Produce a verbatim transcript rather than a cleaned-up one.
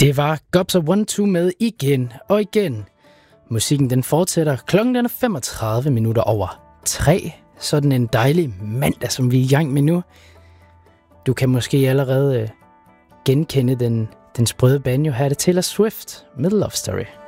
Det var Gobs og One Two med igen og igen. Musikken den fortsætter. Klokken den er femogtredive minutter over tre. Sådan en dejlig mandag, som vi er i gang med nu. Du kan måske allerede øh, genkende den, den sprøde banjo her. Det Taylor Swift med Love Story.